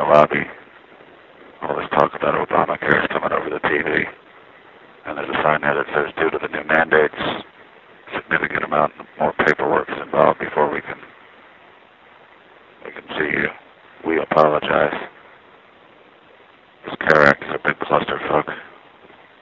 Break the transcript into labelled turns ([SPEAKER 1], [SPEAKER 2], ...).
[SPEAKER 1] lobby. All this talk about Obamacare is coming over the TV. And there's a sign there that says, due to the new mandates, significant amount more paperwork is involved before we can see you. We apologize. This CARE Act is a big clusterfuck.